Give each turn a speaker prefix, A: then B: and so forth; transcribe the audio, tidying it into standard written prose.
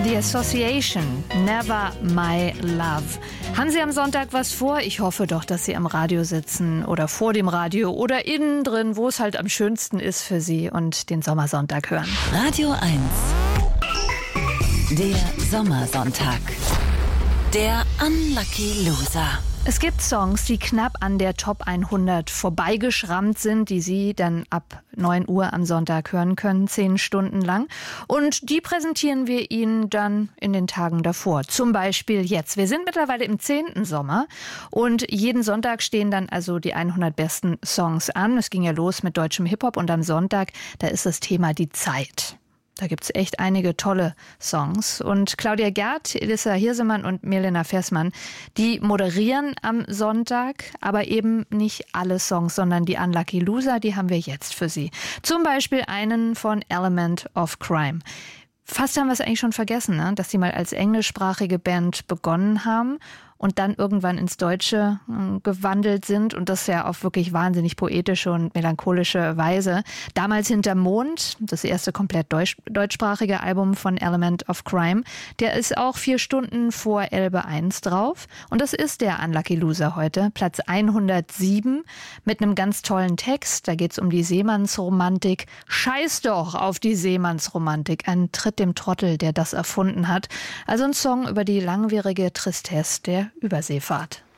A: The Association, Never My Love. Haben Sie am Sonntag was vor? Ich hoffe doch, dass Sie am Radio sitzen oder vor dem Radio oder innen drin, wo es halt am schönsten ist für Sie und den Sommersonntag hören.
B: Radio 1. Der Sommersonntag. Der Unlucky Loser.
A: Es gibt Songs, die knapp an der Top 100 vorbeigeschrammt sind, die Sie dann ab 9 Uhr am Sonntag hören können, 10 Stunden lang. Und die präsentieren wir Ihnen dann in den Tagen davor. Zum Beispiel jetzt. Wir sind mittlerweile im 10. Sommer und jeden Sonntag stehen dann also die 100 besten Songs an. Es ging ja los mit deutschem Hip-Hop und am Sonntag, da ist das Thema die Zeit. Da gibt's echt einige tolle Songs. Und Claudia Gerd, Elissa Hirsemann und Milena Fessmann, die moderieren am Sonntag, aber eben nicht alle Songs, sondern die Unlucky Loser, die haben wir jetzt für Sie. Zum Beispiel einen von Element of Crime. Fast haben wir es eigentlich schon vergessen, ne? Dass sie mal als englischsprachige Band begonnen haben und dann irgendwann ins Deutsche gewandelt sind und das ja auf wirklich wahnsinnig poetische und melancholische Weise. Damals Hinterm Mond, das erste komplett deutschsprachige Album von Element of Crime, der ist auch 4 Stunden vor Elbe 1 drauf und das ist der Unlucky Loser heute, Platz 107 mit einem ganz tollen Text. Da geht's um die Seemannsromantik. Scheiß doch auf die Seemannsromantik, ein Tritt dem Trottel, der das erfunden hat. Also ein Song über die langwierige Tristesse der Überseefahrt.